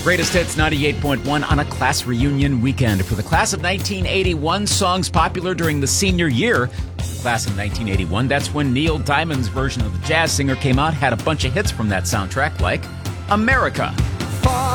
Greatest Hits 98.1 on a class reunion weekend. For the class of 1981, songs popular during the senior year. The class of 1981, that's when Neil Diamond's version of The Jazz Singer came out, had a bunch of hits from that soundtrack like America. Far